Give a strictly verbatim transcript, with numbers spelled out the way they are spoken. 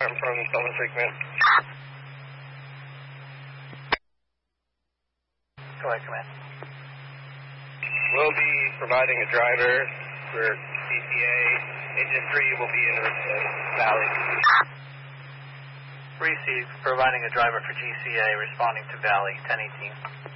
I'm from Summer Frequent. Go ahead, command. We'll be providing a driver for G C A. Engine three will be in the valley. Receive, providing a driver for G C A, responding to Valley, ten eighteen.